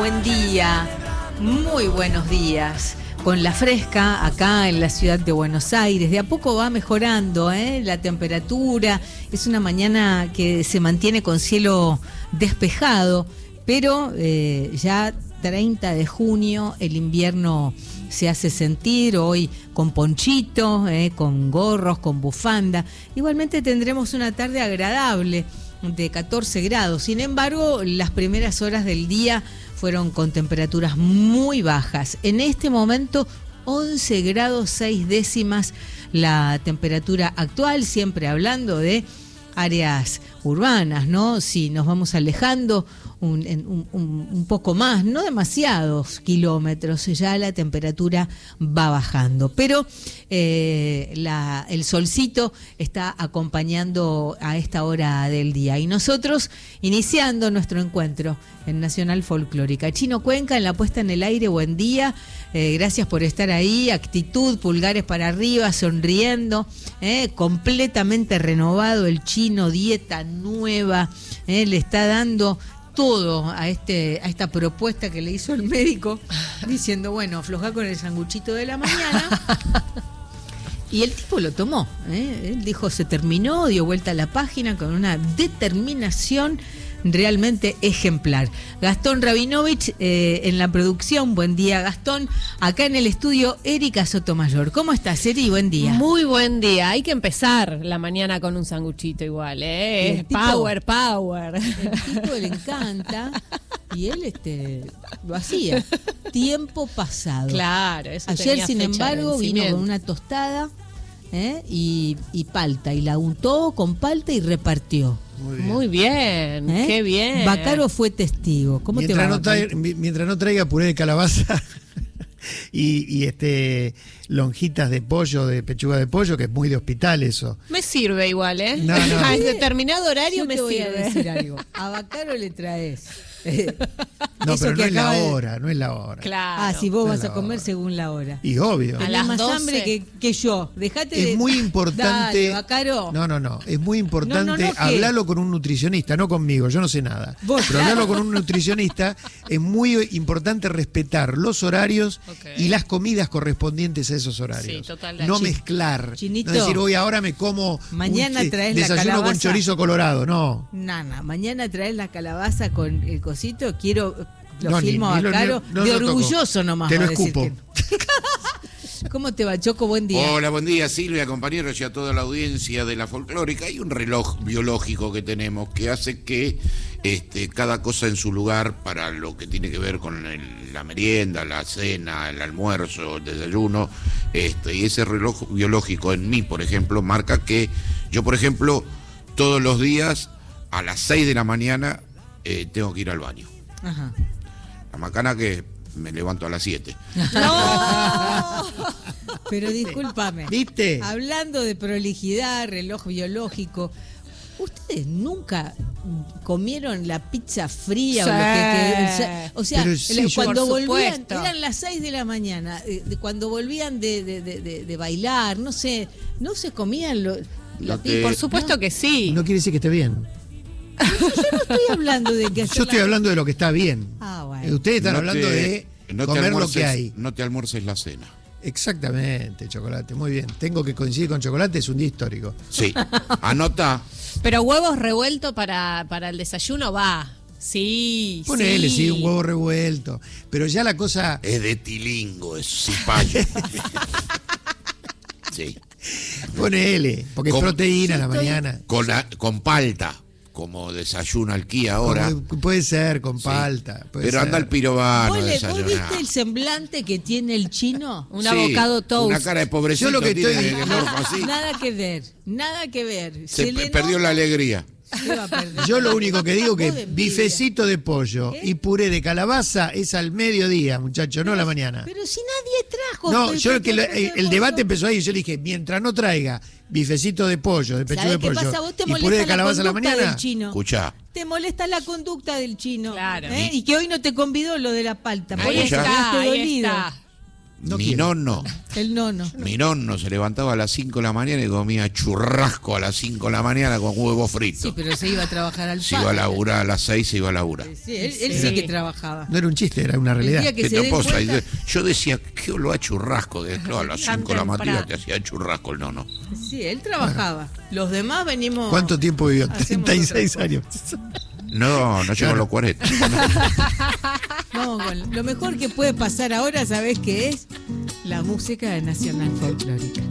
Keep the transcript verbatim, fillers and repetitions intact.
buen día, muy buenos días. Con la fresca acá en la ciudad de Buenos Aires, de a poco va mejorando ¿eh? la temperatura, es una mañana que se mantiene con cielo despejado, pero eh, ya treinta de junio el invierno se hace sentir, hoy con ponchito, eh, con gorros, con bufanda. Igualmente tendremos una tarde agradable de catorce grados, sin embargo las primeras horas del día fueron con temperaturas muy bajas. En este momento once grados seis décimas la temperatura actual, siempre hablando de áreas urbanas, ¿no? Si nos vamos alejando un, un, un, un poco más, no demasiados kilómetros, ya la temperatura va bajando. Pero eh, la, el solcito está acompañando a esta hora del día. Y nosotros iniciando nuestro encuentro en Nacional Folclórica. Chino Cuenca en la puesta en el aire, buen día. Eh, gracias por estar ahí. Actitud, pulgares para arriba, sonriendo. Eh, completamente renovado el Chino, dieta nueva. Eh, le está dando todo a este a esta propuesta que le hizo el médico, diciendo, bueno, aflojá con el sanguchito de la mañana. Y el tipo lo tomó, ¿eh? Él dijo, se terminó, dio vuelta a la página con una determinación realmente ejemplar. Gastón Rabinovich eh, en la producción, buen día Gastón. Acá en el estudio, Erika Sotomayor. ¿Cómo estás, Eri? Buen día. Muy buen día. Hay que empezar la mañana con un sanguchito igual, ¿eh? Tipo, power, power. El tipo le encanta y él este lo hacía. Tiempo pasado. Claro, eso Ayer, tenía sin fecha embargo, de vino con una tostada ¿eh? y, y palta. Y la untó con palta y repartió. Muy bien, Muy bien ¿Eh? Qué bien. Bacaro fue testigo. ¿Cómo mientras te va, no traiga, mientras no traiga puré de calabaza y, y este lonjitas de pollo, de pechuga de pollo, que es muy de hospital eso. Me sirve igual, ¿eh? No, no. A determinado horario Yo me te voy sirve. A decir algo. A Bacaro le traes. No, eso pero que no es la de... hora, no es la hora. Claro. Ah, si vos no vas a la comer hora. según la hora. Y obvio. Tenés más doce hambre que, que yo. Dejate es de... muy importante. Dale, Bacaro. No, no, no. Es muy importante no, no, no, hablarlo con un nutricionista, no conmigo, yo no sé nada. Vos, pero claro. hablarlo con un nutricionista. Es muy importante respetar los horarios okay. y las comidas correspondientes a esos horarios. Sí, total. No Chin. mezclar. Chinito, no decir, hoy ahora me como mañana un, traes la desayuno calabaza con chorizo colorado. No. Nana, mañana traes la calabaza con el cosito. Quiero. Lo no, filmo ni, a ni, Bacaro no, no, de no orgulloso toco. nomás. Te lo va a decir escupo. Que... ¿Cómo te va, Choco? Buen día. Hola, buen día, Silvia, compañeros y a toda la audiencia de la folclórica. Hay un reloj biológico que tenemos que hace que este, cada cosa en su lugar para lo que tiene que ver con el, la merienda, la cena, el almuerzo, el desayuno. Este, y ese reloj biológico en mí, por ejemplo, marca que yo, por ejemplo, todos los días a las seis de la mañana eh, tengo que ir al baño. Ajá. La macana que me levanto a las siete. ¡No! Pero discúlpame. ¿Viste? Hablando de prolijidad, reloj biológico, ¿ustedes nunca comieron la pizza fría sí. o lo que, que o sea, Pero sí, cuando por volvían, supuesto. eran las seis de la mañana, eh, de, cuando volvían de, de, de, de, de bailar, no sé, no se comían lo, la No pizza. te- Por supuesto ¿no? que sí. No quiere decir que esté bien. Yo no estoy hablando de que hacer Yo estoy la- hablando de lo que está bien. Ah, bueno. Eh, Ustedes están No hablando te- de no te comer lo almuerces- que hay. No te almuerces la cena. Exactamente, Chocolate. Muy bien. Tengo que coincidir con Chocolate, es un día histórico. Sí, anota. Pero huevos revueltos para, para el desayuno va. Sí, Ponele, sí. sí, un huevo revuelto. Pero ya la cosa. Es de tilingo, es cipayo. Sí. Ponele, porque Con- es proteína a la estoy- mañana. Con, la- con palta, como desayuna el Kia ahora. Como- puede ser, con Sí. palta. puede Pero anda ser. el pirobano ¿Vos, a le- vos desayunar. viste el semblante que tiene el Chino? Un Sí, avocado toast. Una cara de pobrecito Yo lo que tiene estoy- de morfo así. Nada que ver, nada que ver. Se le pe- perdió nota- la alegría. ¿Qué va a perder? Yo lo único que digo que Vos de envidia. bifecito de pollo ¿Qué? y puré de calabaza es al mediodía, muchachos, no a la mañana. Pero si nadie trajo. No, pero yo ¿qué que lo- trajo de el, el pollo? debate empezó ahí y yo le dije, mientras no traiga bifecito de pollo, de pechuga ¿Sabés de qué pollo pasa? Vos te y puré molesta de calabaza a la conducta mañana, del Chino. Escuchá, Te molesta la conducta del Chino. Claro. ¿eh? Y que hoy no te convidó lo de la palta. Por Ahí eso Escuchá. está, quedaste ahí dolido. está. No mi quiero. nono, El nono. mi nono se levantaba a las cinco de la mañana y comía churrasco a las cinco de la mañana con huevo frito. Sí, pero se iba a trabajar al Se iba a padre. laburar a las seis, se iba a laburar. Sí, él, él sí. Sí. que trabajaba. No era un chiste, era una El realidad. día que ¿Qué se te den posa? cuenta- Yo decía, ¿qué olor a churrasco? Que claro, a las Tan cinco de la mañana te temprano. hacía churrasco el nono. Sí, él trabajaba. Los demás venimos. ¿Cuánto tiempo vivió? Hacemos treinta y seis otra años. No, no llegó a los cuarenta. No, con- lo mejor que puede pasar ahora, ¿sabés qué es? La música nacional folclórica.